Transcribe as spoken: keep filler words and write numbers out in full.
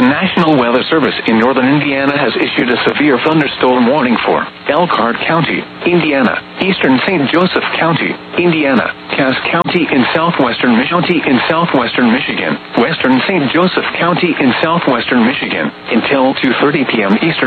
The National Weather Service in northern Indiana has issued a severe thunderstorm warning for Elkhart County, Indiana, eastern Saint Joseph County, Indiana, Cass County in southwestern Michigan, in southwestern Michigan, western Saint Joseph County in southwestern Michigan, until two thirty p m Eastern.